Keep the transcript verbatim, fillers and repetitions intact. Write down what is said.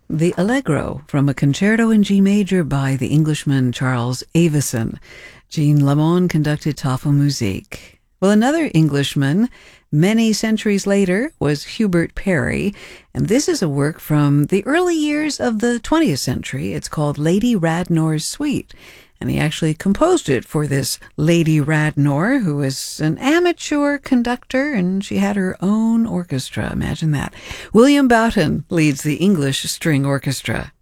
the Allegro from a concerto in G major by the Englishman Charles Avison. Jean Lamond conducted Tafelmusik. Well, another Englishman, many centuries later, was Hubert Parry, and this is a work from the early years of the twentieth century. It's called Lady Radnor's Suite, and he actually composed it for this Lady Radnor, who is an amateur conductor, and she had her own orchestra. Imagine that. William Boughton leads the English String Orchestra.